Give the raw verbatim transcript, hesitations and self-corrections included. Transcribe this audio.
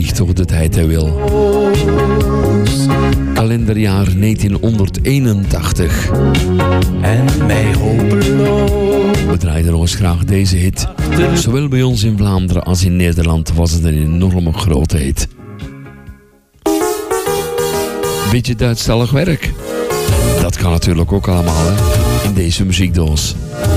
vliegt door de tijd hij wil. Kalenderjaar negentienhonderdeenentachtig. En mij hopeloos. We draaiden nog eens graag deze hit. Zowel bij ons in Vlaanderen als in Nederland was het een enorme grote hit. Beetje Duitsstalig werk. Dat kan natuurlijk ook allemaal, hè, in deze muziekdoos.